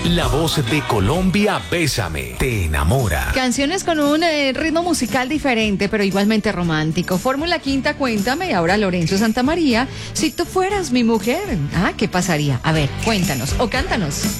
La voz de Colombia, Bésame, te enamora. Canciones con un ritmo musical diferente, pero igualmente romántico. Fórmula Quinta, cuéntame, y ahora Lorenzo Santamaría, si tú fueras mi mujer, ¿qué pasaría? A ver, cuéntanos o cántanos.